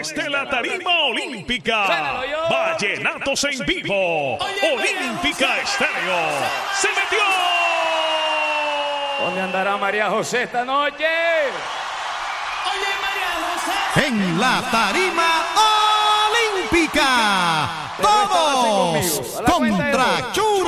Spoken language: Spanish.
desde la tarima olímpica. Vallenatos en vivo. Olímpica Estéreo. ¡Se metió! ¿Dónde andará María José esta noche? Oye, María José. En la tarima olímpica. Todos contra Churo.